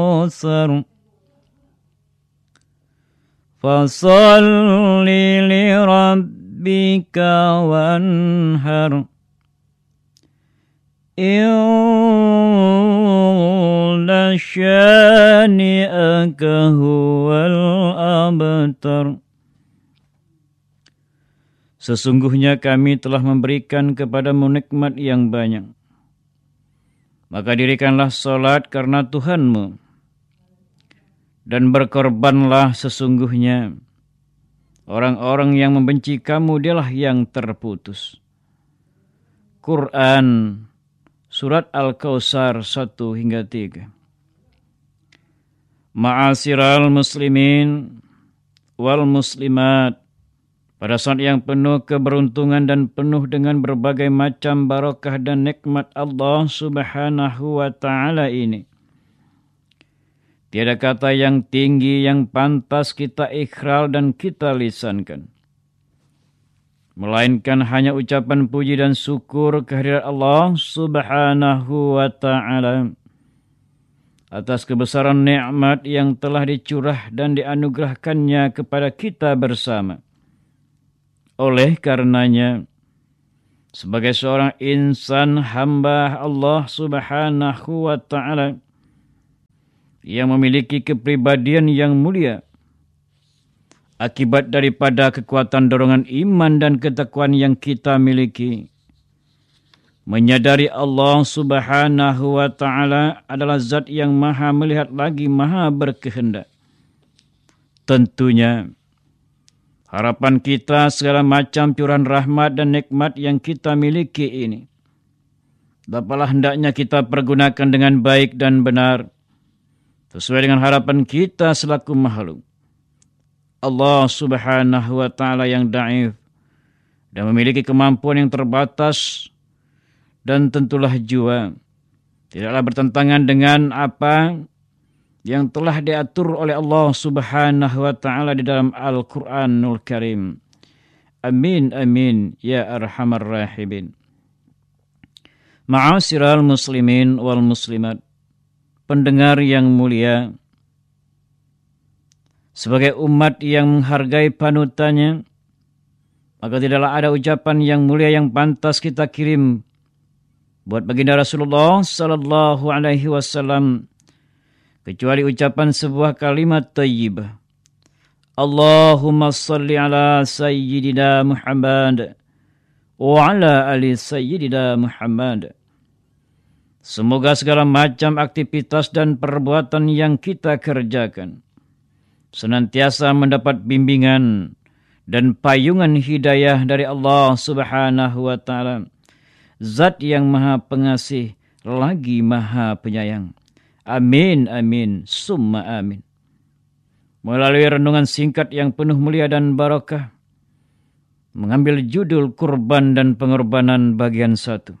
الكوثر فصل لربك وانهر إن شانئك هو الأبتر. Sesungguhnya kami telah memberikan kepadamu nikmat yang banyak. Maka dirikanlah salat karena Tuhanmu. Dan berkorbanlah, sesungguhnya orang-orang yang membenci kamu dialah yang terputus. Quran Surat Al-Kautsar 1-3. Ma'asyiral muslimin wal muslimat, pada saat yang penuh keberuntungan dan penuh dengan berbagai macam barakah dan nikmat Allah Subhanahu wa ta'ala ini, tiada kata yang tinggi yang pantas kita ikrar dan kita lisankan, melainkan hanya ucapan puji dan syukur kehadirat Allah Subhanahu wa ta'ala atas kebesaran nikmat yang telah dicurah dan dianugerahkannya kepada kita bersama. Oleh karenanya, sebagai seorang insan hamba Allah Subhanahu wa ta'ala yang memiliki kepribadian yang mulia, akibat daripada kekuatan dorongan iman dan ketakwaan yang kita miliki, menyadari Allah Subhanahu wa ta'ala adalah zat yang maha melihat lagi maha berkehendak. Tentunya harapan kita segala macam curahan rahmat dan nikmat yang kita miliki ini dapatlah hendaknya kita pergunakan dengan baik dan benar sesuai dengan harapan kita selaku makhluk Allah Subhanahu wa ta'ala yang dhaif dan memiliki kemampuan yang terbatas, dan tentulah jua tidaklah bertentangan dengan apa yang telah diatur oleh Allah Subhanahu wa ta'ala di dalam Al-Quranul Karim. Amin, amin, ya arhamar rahimin. Ma'asyiral muslimin wal muslimat, pendengar yang mulia, sebagai umat yang menghargai panutannya, maka tidaklah ada ucapan yang mulia yang pantas kita kirim buat baginda Rasulullah sallallahu alaihi wasallam kecuali ucapan sebuah kalimat thayyibah. Allahumma salli ala sayyidina Muhammad wa ala ali sayyidina Muhammad. Semoga segala macam aktivitas dan perbuatan yang kita kerjakan senantiasa mendapat bimbingan dan payungan hidayah dari Allah Subhanahu wa ta'ala, zat yang maha pengasih lagi maha penyayang. Amin, amin, summa amin. Melalui renungan singkat yang penuh mulia dan barakah, mengambil judul Kurban dan Pengorbanan bagian 1.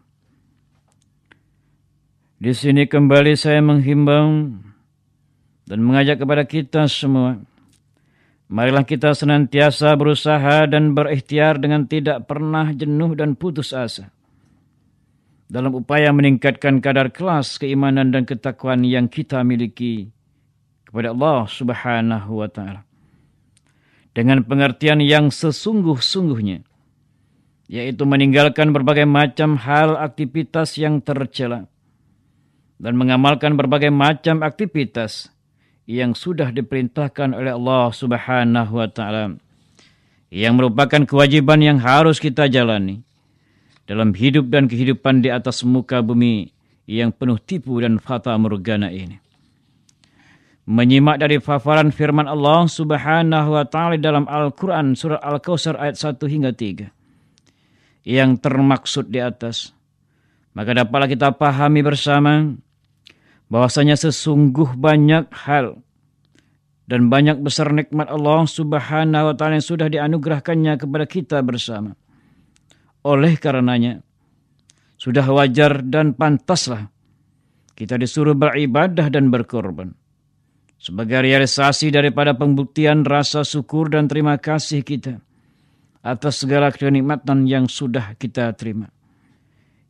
Di sini kembali saya menghimbau dan mengajak kepada kita semua, marilah kita senantiasa berusaha dan berikhtiar dengan tidak pernah jenuh dan putus asa dalam upaya meningkatkan kadar kelas keimanan dan ketakwaan yang kita miliki kepada Allah Subhanahu wa ta'ala, dengan pengertian yang sesungguh-sungguhnya, yaitu meninggalkan berbagai macam hal aktivitas yang tercela dan mengamalkan berbagai macam aktivitas yang sudah diperintahkan oleh Allah Subhanahu wa ta'ala, yang merupakan kewajiban yang harus kita jalani dalam hidup dan kehidupan di atas muka bumi yang penuh tipu dan fata morgana ini. Menyimak dari paparan firman Allah Subhanahu wa ta'ala dalam Al-Quran Surat Al-Kautsar ayat 1-3 yang termaksud di atas, maka dapatlah kita pahami bersama bahwasanya sesungguh banyak hal dan banyak besar nikmat Allah Subhanahu wa ta'ala yang sudah dianugerahkannya kepada kita bersama. Oleh karenanya, sudah wajar dan pantaslah kita disuruh beribadah dan berkorban sebagai realisasi daripada pembuktian rasa syukur dan terima kasih kita atas segala kenikmatan yang sudah kita terima.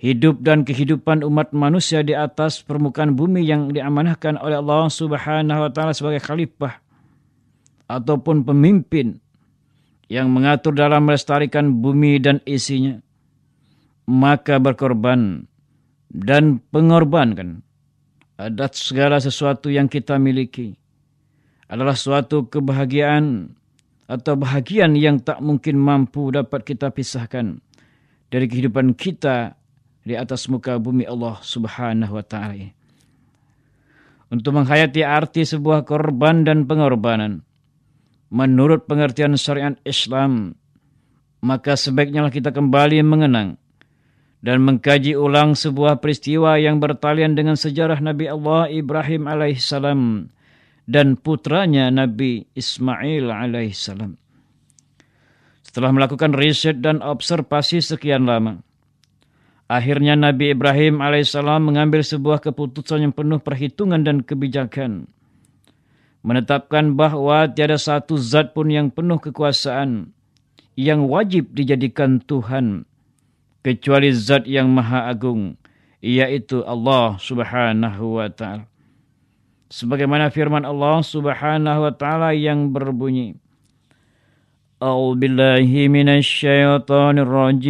hidup dan kehidupan umat manusia di atas permukaan bumi yang diamanahkan oleh Allah Subhanahu wa taala sebagai khalifah ataupun pemimpin yang mengatur dalam melestarikan bumi dan isinya, maka berkorban dan pengorbankan atas segala sesuatu yang kita miliki adalah suatu kebahagiaan atau bahagian yang tak mungkin mampu dapat kita pisahkan dari kehidupan kita di atas muka bumi Allah Subhanahu wa taala. Untuk menghayati arti sebuah korban dan pengorbanan menurut pengertian syariat Islam, maka sebaiknya kita kembali mengenang dan mengkaji ulang sebuah peristiwa yang bertalian dengan sejarah Nabi Allah Ibrahim alaihissalam dan putranya Nabi Ismail alaihissalam. Setelah melakukan riset dan observasi sekian lama, akhirnya Nabi Ibrahim alaihissalam mengambil sebuah keputusan yang penuh perhitungan dan kebijakan, menetapkan bahwa tiada satu zat pun yang penuh kekuasaan yang wajib dijadikan Tuhan kecuali zat yang maha agung, yaitu Allah Subhanahu wa ta'ala. Sebagaimana firman Allah Subhanahu wa ta'ala yang berbunyi, A'udzu billahi minasy syaithanir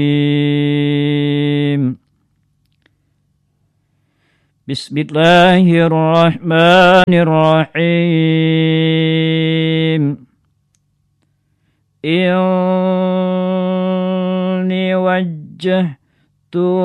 rajim. Bismillahirrahmanirrahim. Inni wajjahtu